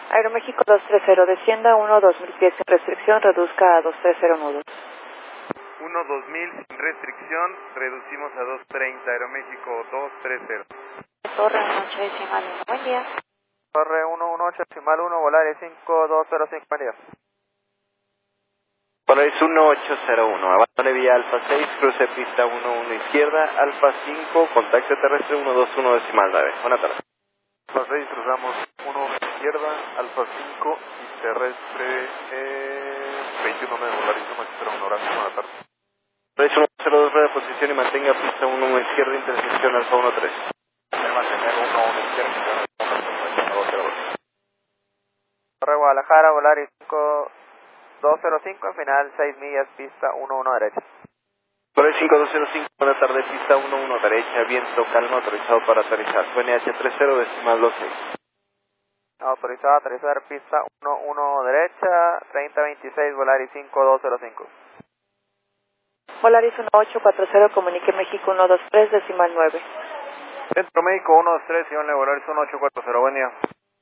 Aeroméxico 230, descienda 1-2000 pies sin restricción, reduzca a 230 nudos. 1-2000 sin restricción, reducimos a 230, Aeroméxico 230. Torre 18 decimal 1, buen día. Torre 118 decimal 1, Volaris 5205, buen día. Volaris 1801, abandone vía Alfa 6, cruce pista 11 izquierda, Alfa 5, contacto terrestre 121 decimal 9. Buenas tardes. Alfa 6, cruzamos 1 izquierda, Alfa 5 y terrestre 219, Volaris 101, Horacio, buenas tardes. Volaris 102, rueda de posición y mantenga pista 11 izquierda, intersección Alfa 13. Mantener 1 izquierda, Torre Guadalajara, Volaris 5205, en final 6 millas, pista 11 derecha. Volaris 5205, buenas tardes, pista 11 derecha, viento calma, autorizado para aterrizar. QNH 30 decimal 26. Autorizado a aterrizar, pista 11 derecha, 3026, Volaris 5205. Volaris 1840, comunique México 123 decimal 9. Centro Médico 123, Sion Volaris 1840, buen día.